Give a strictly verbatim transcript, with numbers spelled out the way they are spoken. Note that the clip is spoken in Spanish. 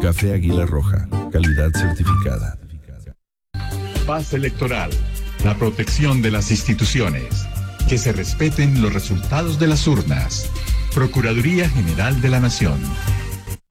Café Águila Roja, calidad certificada. Paz electoral, la protección de las instituciones, que se respeten los resultados de las urnas. Procuraduría General de la Nación.